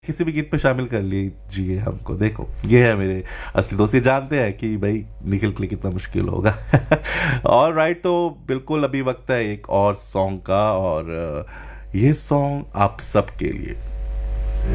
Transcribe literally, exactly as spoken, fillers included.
किसी भी गीत पे शामिल कर लीजिए हमको। देखो ये है मेरे असली दोस्त, ये जानते हैं कि भाई निखिल के लिए कितना मुश्किल होगा। और राइट, तो बिल्कुल अभी वक्त है एक और सॉन्ग का, और ये सॉन्ग आप सबके लिए।